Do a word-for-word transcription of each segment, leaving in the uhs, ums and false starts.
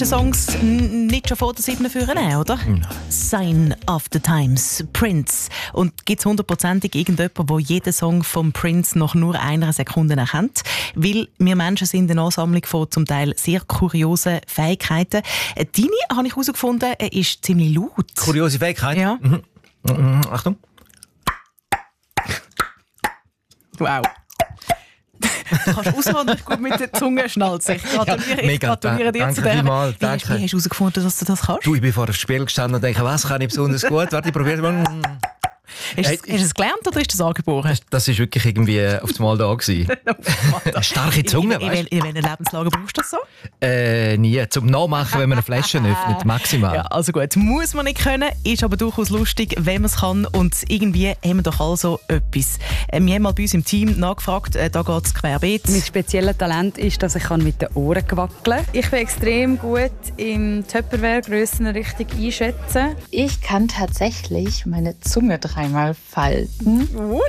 Songs nicht schon vor der sieben führen, oder? Nein. Sign of the Times, Prince. Und gibt es hundertprozentig irgendjemanden, der jeden Song von Prince nach nur einer Sekunde erkennt? Weil wir Menschen sind eine Ansammlung von zum Teil sehr kuriosen Fähigkeiten. Deine, habe ich herausgefunden, ist ziemlich laut. Kuriose Fähigkeit? Ja. Mhm. Mhm. Achtung. Wow. Du kannst außerordentlich gut mit der Zunge schnalzen. Ich gratuliere, Ja, ich gratuliere dir danke zu dem. vielmals, Wie hast, danke. wie hast du herausgefunden, dass du das kannst? Du, ich bin vor dem Spiel gestanden und denke, was kann ich besonders gut? Warte, ich probiere mal. Hast, Hey, hast du es gelernt oder ist das angeboren? Das war wirklich irgendwie auf das Mal da gewesen. Eine starke Zunge, in, in, weißt in, in welchen Lebenslagen brauchst du das so? du? Äh, nie. Zum Nachmachen, wenn man eine Flasche öffnet, maximal. Ja, also gut, muss man nicht können, ist aber durchaus lustig, wenn man es kann. Und irgendwie haben wir doch also etwas. Äh, Wir haben mal bei uns im Team nachgefragt, äh, da geht es querbeet. Mein spezielles Talent ist, dass ich mit den Ohren wackeln kann. Ich bin extrem gut im Tupperware-Grössen richtig einschätzen. Ich kann tatsächlich meine Zunge dreimal falten. What?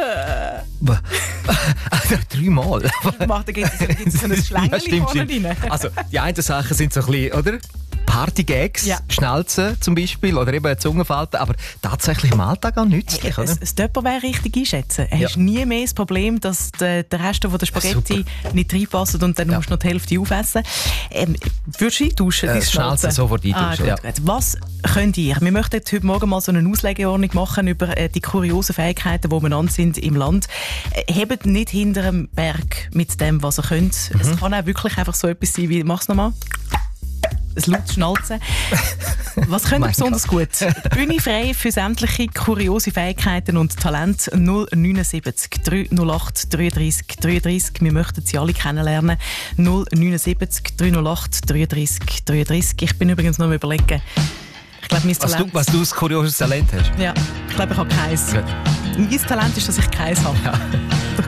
Also, dreimal. Macht, da gibt es so ein Schlängchen Ja, stimmt, vorne stimmt. rein. Also, die einen Sachen sind so ein bisschen, oder? Party-Gags, Ja. Schnalzen zum Beispiel, oder eben Zungenfalten, aber tatsächlich im Alltag auch nützlich, Hey, oder? das Tupperware richtig einschätzen. Ja. Hast nie mehr das Problem, dass der, der Rest von der Spaghetti Super. nicht reinpasst und dann Ja. musst du noch die Hälfte aufessen. Ähm, würdest du eintauschen? Äh, dein das Schnalzen sofort eintauschen, Ah, gut, ja. gut. Was könnt ihr? Wir möchten heute Morgen mal so eine Auslegeordnung machen über äh, die kuriosen Fähigkeiten, die umeinander sind im Land. Äh, hebt nicht hinter dem Berg mit dem, was ihr könnt. Mhm. Es kann auch wirklich einfach so etwas sein wie, mach's nochmal. Ein lautes Schnalzen. Was könnt ihr Mein besonders gut? Bühne frei für sämtliche kuriose Fähigkeiten und Talent. null neun sieben drei null acht dreiunddreißig dreiunddreißig. Wir möchten sie alle kennenlernen. null neun sieben drei null acht dreiunddreißig dreiunddreißig. Ich bin übrigens noch am Überlegen. Ich glaube, mein Was Talent... du, was du als kurioses Talent hast. Ja, ich glaube, ich habe keins. Gut. Mein Talent ist, dass ich keins habe. Ja. Durch